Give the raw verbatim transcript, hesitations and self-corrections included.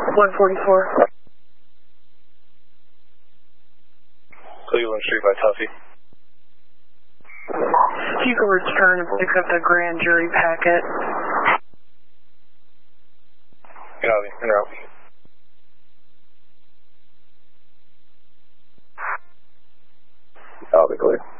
one forty-four. Cleveland Street by Tuffy. If you could return and pick up the grand jury packet. Copy, en route. Copy, clear.